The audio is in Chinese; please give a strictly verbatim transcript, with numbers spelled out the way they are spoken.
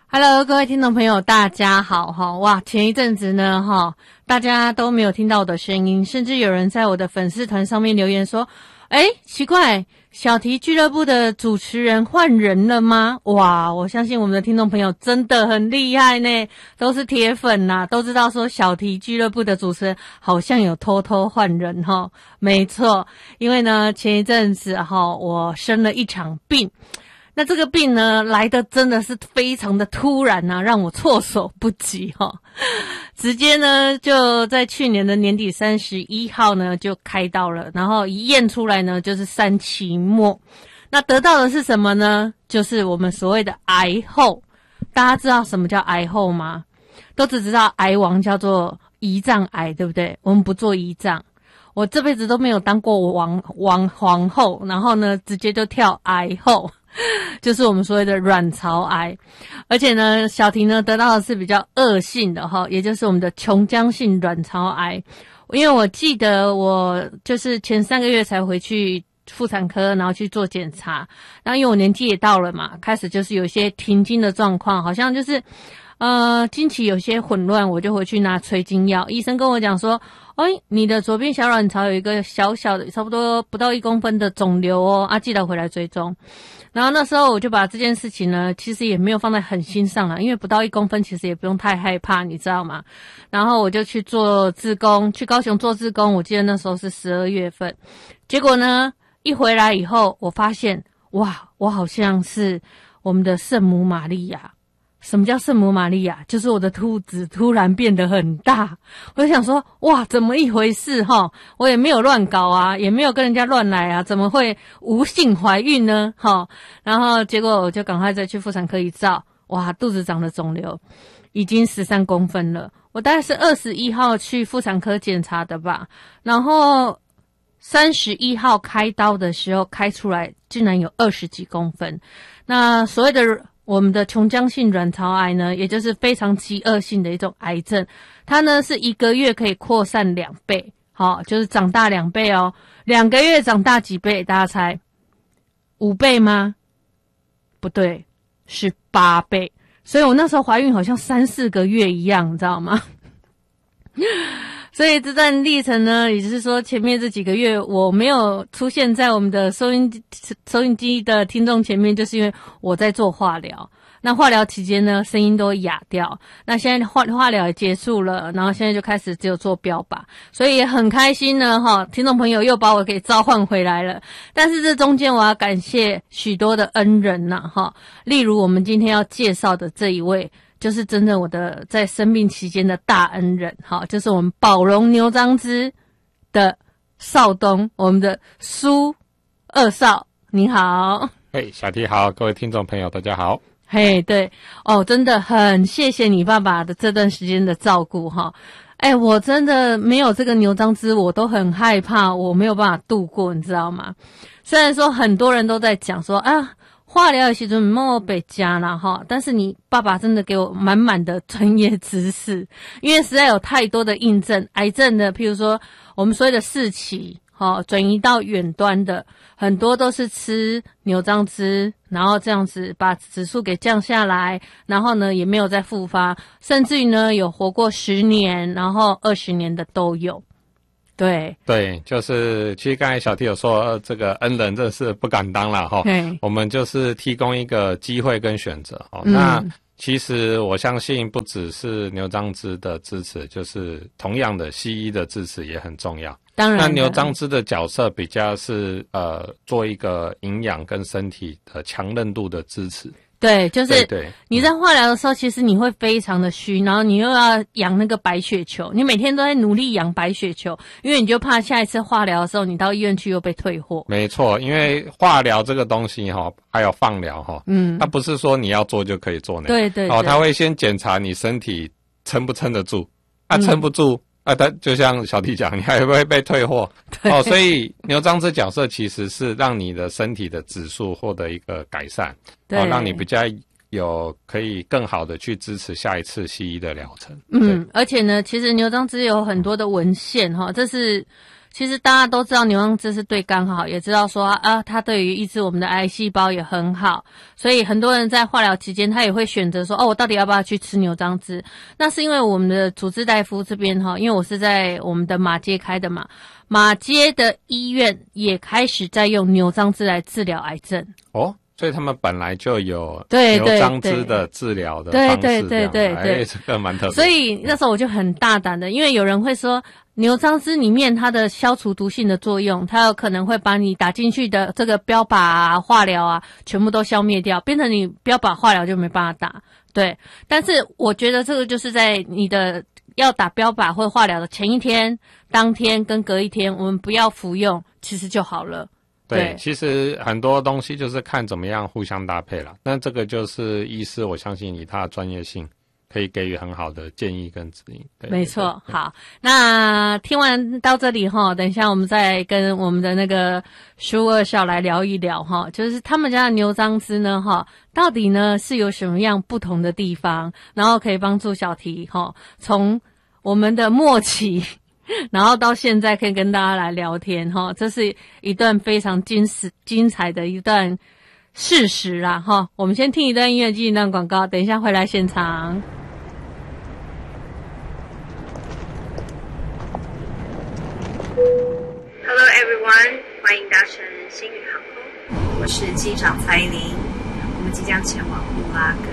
Hello， 各位听众朋友，大家好哈！哇，前一阵子呢哈，大家都没有听到我的声音，甚至有人在我的粉丝团上面留言说：“哎，奇怪，小题俱乐部的主持人换人了吗？”哇，我相信我们的听众朋友真的很厉害呢，都是铁粉呐，都知道说小题俱乐部的主持人好像有偷偷换人哈。没错，因为呢前一阵子哈，我生了一场病。那这个病呢来的真的是非常的突然啊，让我措手不及哈、哦，直接呢就在去年的年底三十一号呢就开刀了，然后一验出来呢就是三期末。那得到的是什么呢？就是我们所谓的癌后。大家知道什么叫癌后吗？都只知道癌王叫做胰脏癌，对不对？我们不做胰脏。我这辈子都没有当过王王皇后，然后呢直接就跳癌后。就是我们所谓的卵巢癌，而且呢小婷呢得到的是比较恶性的哈，也就是我们的琼浆性卵巢癌。因为我记得我就是前三个月才回去妇产科，然后去做检查，然后因为我年纪也到了嘛，开始就是有些停经的状况，好像就是呃经期有些混乱，我就回去拿催经药。医生跟我讲说，哎，你的左边小卵巢有一个小小的差不多不到一公分的肿瘤哦，啊记得回来追踪。然后那时候我就把这件事情呢，其实也没有放在很心上啦，因为不到一公分其实也不用太害怕，你知道吗？然后我就去做志工，去高雄做志工，我记得那时候是十二月份。结果呢一回来以后，我发现哇，我好像是我们的圣母玛利亚。什么叫圣母玛利亚？就是我的肚子突然变得很大，我就想说，哇，怎么一回事齁？我也没有乱搞啊，也没有跟人家乱来啊，怎么会无性怀孕呢？齁，然后结果我就赶快再去妇产科一照，哇，肚子长了肿瘤，已经十三公分了。我大概是二十一号去妇产科检查的吧，然后三十一号开刀的时候开出来，竟然有二十几公分。那所谓的我们的琼浆性卵巢癌呢，也就是非常极恶性的一种癌症，它呢是一个月可以扩散两倍，好，就是长大两倍哦。两个月长大几倍？大家猜？五倍吗？不对，是八倍。所以我那时候怀孕好像三四个月一样，你知道吗？所以这段历程呢，也就是说前面这几个月我没有出现在我们的收音收音机的听众前面，就是因为我在做化疗。那化疗期间呢，声音都哑掉。那现在化化疗也结束了，然后现在就开始只有做标靶，所以也很开心呢哈，听众朋友又把我给召唤回来了。但是这中间我要感谢许多的恩人呐哈，例如我们今天要介绍的这一位，就是真正我的在生病期间的大恩人，好，就是我们宝荣牛樟芝的少东，我们的苏二少，你好。 嘿，小弟好，各位听众朋友大家好。 嘿，对哦，真的很谢谢你爸爸的这段时间的照顾哈。哎，我真的没有这个牛樟芝，我都很害怕，我没有办法度过，你知道吗？虽然说很多人都在讲说啊，化疗的时阵莫被加啦哈，但是你爸爸真的给我满满的专业知识，因为实在有太多的印证，癌症的，譬如说我们所谓的四期，好，转移到远端的，很多都是吃牛樟芝，然后这样子把指数给降下来，然后呢也没有再复发，甚至于呢有活过十年，然后二十年的都有。对对，就是其实刚才小 T 有说、呃、这个恩人真的是不敢当啦齁，我们就是提供一个机会跟选择齁、嗯、那其实我相信不只是牛樟芝的支持，就是同样的西医的支持也很重要。 当然， 那牛樟芝的角色比较是呃做一个营养跟身体的强韧度的支持。 对，就是对你在化疗的时候，其实你会非常的虚，然后你又要养那个白血球，你每天都在努力养白血球，因为你就怕下一次化疗的时候，你到医院去又被退货。 没错，因为化疗这个东西哈，还有放疗哈，嗯，它不是说你要做就可以做那个， 对对对， 哦，他会先检查你身体撑不撑得住，啊，撑不住。嗯啊，他就像小弟讲，你还会被退货哦，所以牛樟芝角色其实是让你的身体的指数获得一个改善，哦，让你比较有可以更好的去支持下一次西医的疗程。 嗯，而且呢，其实牛樟芝有很多的文献哈，这是其实大家都知道牛樟芝是对肝好，也知道说啊，它对于抑制我们的癌细胞也很好，所以很多人在化疗期间，他也会选择说，哦，我到底要不要去吃牛樟芝？那是因为我们的主治大夫这边哈，因为我是在我们的马街开的嘛，马街的医院也开始在用牛樟芝来治疗癌症。 哦。所以他们本来就有对牛樟芝的治疗的方式， 对对对对对， 哎，这个蛮特别。 所以那时候我就很大胆的，因为有人会说牛樟芝里面它的消除毒性的作用，它有可能会把你打进去的这个标靶啊、化疗啊，全部都消灭掉，变成你标靶化疗就没办法打。对，但是我觉得这个就是在你的要打标靶或化疗的前一天、当天跟隔一天，我们不要服用，其实就好了。 对，其实很多东西就是看怎么样互相搭配啦。那这个就是医师，我相信以他的专业性，可以给予很好的建议跟指引。对， 没错。好，那听完到这里哈，等一下我们再跟我们的那个苏二少来聊一聊哈，就是他们家的牛樟芝呢哈，到底呢是有什么样不同的地方，然后可以帮助小提哈，从我们的末期。然后到现在可以跟大家来聊天哈，这是一段非常精实精彩的一段事实啦哈。我们先听一段音乐，进一段广告，等一下回来现场。 Hello everyone， 欢迎搭乘星宇航空，我是机长蔡依林，我们即将前往布拉格。